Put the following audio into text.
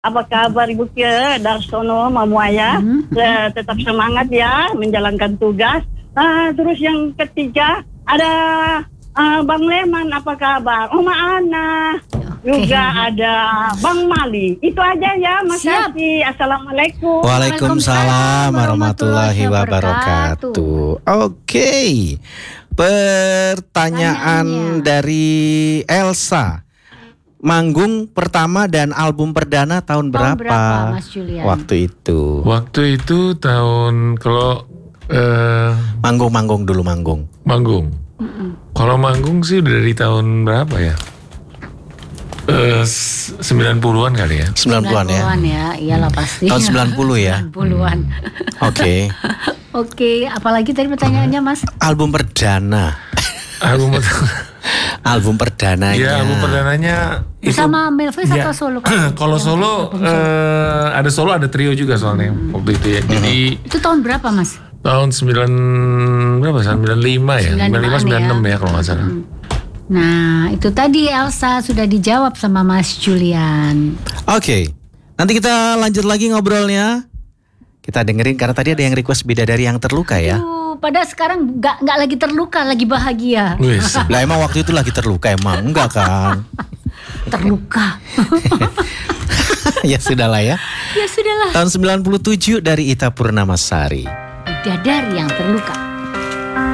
Apa kabar Ibu Kia Darsono Mamuaya? Tetap semangat ya menjalankan tugas. Terus yang ketiga ada Bang Leman, apa kabar? Oma Ana. Juga ada Bang Mali. Itu aja ya, makasih. Assalamualaikum. Waalaikumsalam warahmatullahi wabarakatuh. Oke. Pertanyaan dari Elsa. Manggung pertama dan album perdana tahun berapa Mas Julian? Waktu itu? Waktu itu tahun kalau manggung dulu. Kalau manggung sih udah dari tahun berapa ya? 90-an kali ya. 90-an ya. Iyalah pasti. Tahun 90 ya. 90-an. Oke. Oke, apalagi tadi pertanyaannya Mas? Album perdana. Album perdananya. Iya, album perdananya bersama Melvis atau solo? Kalau solo ada solo, ada trio juga soalnya waktu itu ya. Jadi itu tahun berapa Mas? Tahun 95 ya, 95 96 ya kalau nggak salah. Nah, itu tadi Elsa sudah dijawab sama Mas Julian. Oke. Nanti kita lanjut lagi ngobrolnya. Kita dengerin karena tadi ada yang request Bidadari yang terluka ya. Padahal sekarang nggak lagi terluka, lagi bahagia. Lah emang waktu itu lagi terluka emang? Enggak kan? Terluka. Ya sudahlah ya. Ya sudahlah. Tahun 97 dari Ita Purnamasari. Bidadari yang terluka.